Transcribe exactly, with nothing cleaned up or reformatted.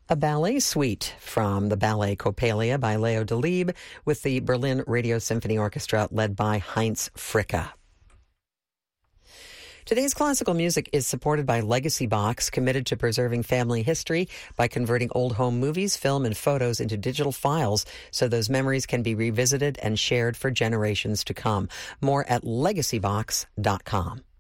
A ballet suite from the Ballet Coppelia by Leo Delibes with the Berlin Radio Symphony Orchestra led by Heinz Fricke. Today's classical music is supported by Legacy Box, committed to preserving family history by converting old home movies, film, and photos into digital files so those memories can be revisited and shared for generations to come. More at legacy box dot com.